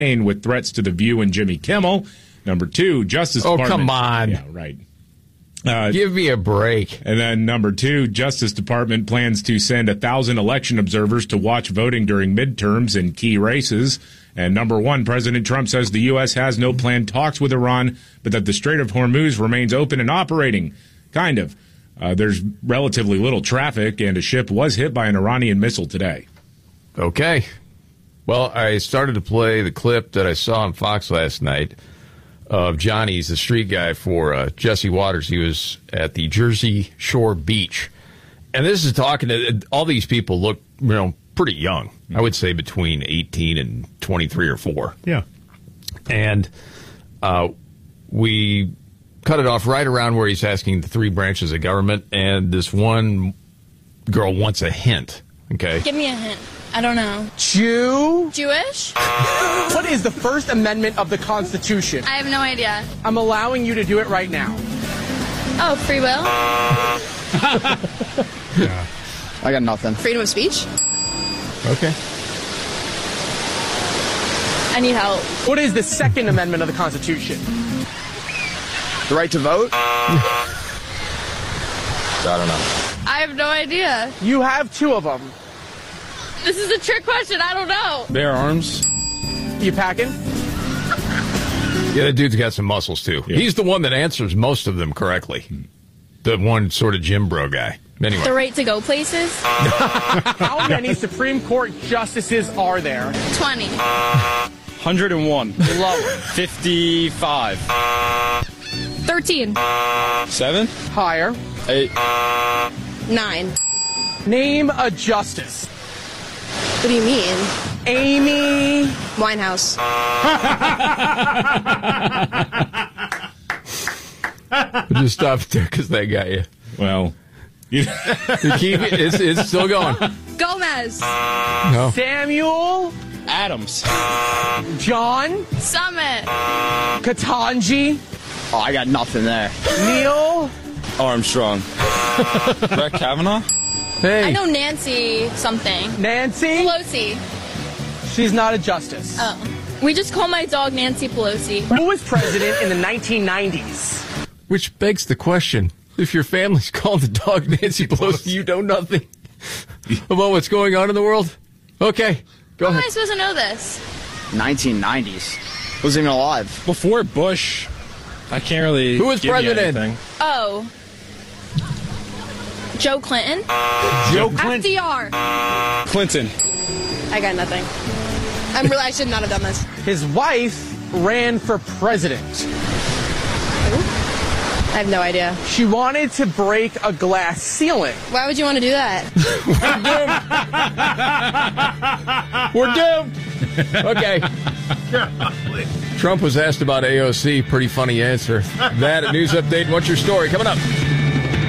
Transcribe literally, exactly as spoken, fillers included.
with threats to The View and Jimmy Kimmel. Number two, Justice oh, Department. Oh, come on. Yeah, right. Uh, Give me a break. And then number two, Justice Department plans to send a thousand election observers to watch voting during midterms in key races. And number one, President Trump says the U S has no planned talks with Iran, but that the Strait of Hormuz remains open and operating. Kind of. Uh, there's relatively little traffic, and a ship was hit by an Iranian missile today. Okay. Well, I started to play the clip that I saw on Fox last night of Johnny's, the street guy for uh, Jesse Waters. He was at the Jersey Shore Beach. And this is talking to all these people look, you know, pretty young. Mm-hmm. I would say between eighteen and twenty-three or four. Yeah. And uh, we cut it off right around where he's asking the three branches of government. And this one girl wants a hint. Okay. Give me a hint. I don't know. Jew? Jewish? What is the First Amendment of the Constitution? I have no idea. I'm allowing you to do it right now. Oh, free will? Yeah. I got nothing. Freedom of speech? Okay. I need help. What is the Second Amendment of the Constitution? The right to vote? I don't know. I have no idea. You have two of them. This is a trick question. I don't know. Bear arms. You packing? Yeah, that dude's got some muscles, too. Yeah. He's the one that answers most of them correctly. The one sort of Jim Bro guy. Anyway. The right to go places? How many Supreme Court justices are there? twenty. one hundred one. Lower. fifty-five. thirteen. seven. Higher. eight. nine. Name a justice. What do you mean? Amy Winehouse. Just stop there because that got you. Well, you keep it. It's, it's still going. Gomez. No. Samuel Adams. John Summit. Katanji. Oh, I got nothing there. Neil Armstrong. Brett Kavanaugh. Hey. I know Nancy something. Nancy Pelosi. She's not a justice. Oh. We just call my dog Nancy Pelosi. Who was president in the nineteen nineties? Which begs the question, if your family's called the dog Nancy Pelosi, you know nothing about what's going on in the world? Okay, go How ahead. am I supposed to know this? nineteen nineties. Wasn't even alive. Before Bush. I can't really. Who was give president? You anything. Oh. Joe Clinton? Joe Clinton. F D R. Clinton. I got nothing. I'm really, I should not have done this. His wife ran for president. I have no idea. She wanted to break a glass ceiling. Why would you want to do that? We're doomed. Okay. Trump was asked about A O C. Pretty funny answer. That at News Update. What's your story? Coming up.